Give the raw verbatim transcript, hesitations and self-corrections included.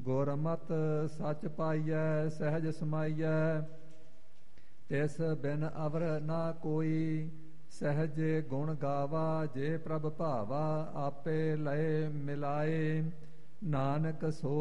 ਗੁਰਮਤਿ ਸਚ ਪਾਈਐ ਸਹਿਜ ਸਮਾਈਐ। ਤਿਸ ਬਿਨ ਅਵਰ ਨਾ ਕੋਈ ਸਹਿਜ ਗੁਣ ਗਾਵਾ। ਜੇ ਪ੍ਰਭ ਭਾਵਾ ਆਪੇ ਲਏ ਮਿਲਾਏ। ਨਾਨਕ ਸੋ